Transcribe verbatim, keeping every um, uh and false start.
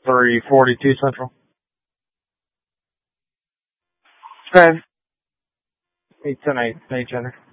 three forty-two Central. Okay. eight ten eight, eight, Jenner.